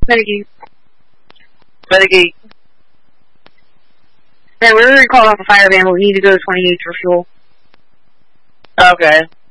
Medicaid. Medicaid. Yeah, we already called off a fire van, but we need to go to 28 for fuel. Okay.